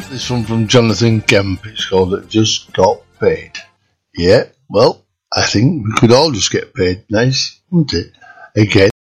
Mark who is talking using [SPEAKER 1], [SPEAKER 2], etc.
[SPEAKER 1] This one from Jonathan Kemp. It's called "It Just Got Paid." Yeah, well, I think we could all just get paid nice, wouldn't it? Again.